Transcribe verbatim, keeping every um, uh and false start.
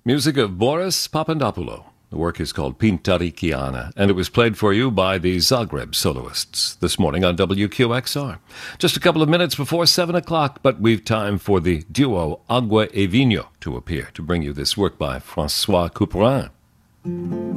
Music of Boris Papandopoulou. The work is called Pintarikiana, and it was played for you by the Zagreb soloists this morning on W Q X R. Just a couple of minutes before seven o'clock, but we've time for the duo Agua e Vinho to appear to bring you this work by François Couperin.